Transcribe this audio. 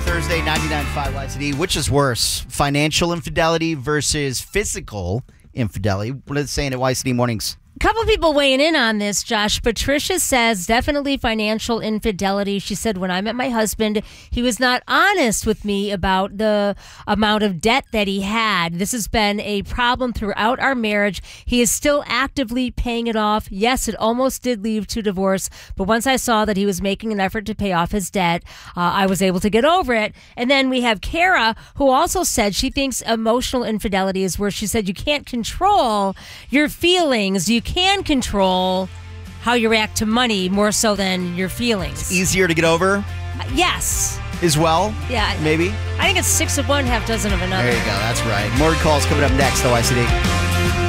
Thursday, 99.5 YCD. Which is worse, financial infidelity versus physical infidelity? What are they saying at YCD Mornings? Couple people weighing in on this, Josh. Patricia says definitely financial infidelity. She said, when I met my husband, he was not honest with me about the amount of debt that he had. This has been a problem throughout our marriage. He is still actively paying it off. Yes, it almost did lead to divorce, but once I saw that he was making an effort to pay off his debt, I was able to get over it. And then we have Kara, who also said she thinks emotional infidelity is where she said you can't control your feelings. You can control how you react to money more so than your feelings. Easier to get over? Yes. As well? Yeah. Maybe? I think it's 6 of one, half dozen of another. There you go. That's right. More calls coming up next, though, YCD.